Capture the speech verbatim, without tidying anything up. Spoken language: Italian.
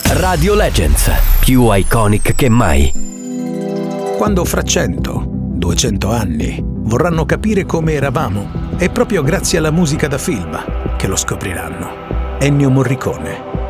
Radio Legends, più iconic che mai. Quando fra cento, duecento anni vorranno capire come eravamo, è proprio grazie alla musica da film che lo scopriranno. Ennio Morricone.